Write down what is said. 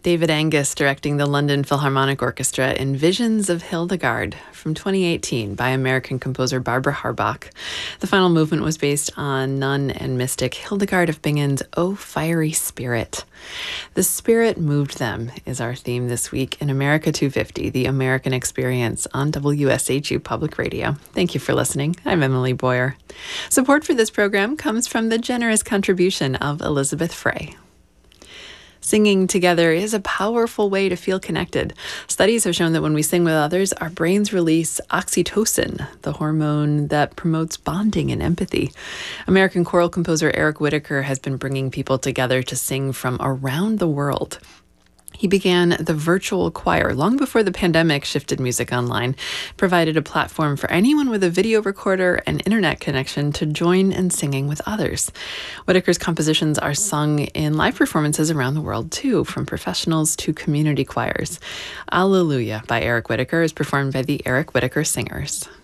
David Angus directing the London Philharmonic Orchestra in Visions of Hildegard from 2018 by American composer Barbara Harbach. The final movement was based on nun and mystic Hildegard of Bingen's O Fiery Spirit. The Spirit moved them is our theme this week in America 250, the American Experience on WSHU Public Radio. Thank you for listening. I'm Emily Boyer. Support for this program comes from the generous contribution of Elizabeth Frey. Singing together is a powerful way to feel connected. Studies have shown that when we sing with others, our brains release oxytocin, the hormone that promotes bonding and empathy. American choral composer Eric Whitacre has been bringing people together to sing from around the world. He began the virtual choir long before the pandemic shifted music online, provided a platform for anyone with a video recorder and internet connection to join in singing with others. Whitacre's compositions are sung in live performances around the world too, from professionals to community choirs. Alleluia by Eric Whitacre is performed by the Eric Whitacre Singers.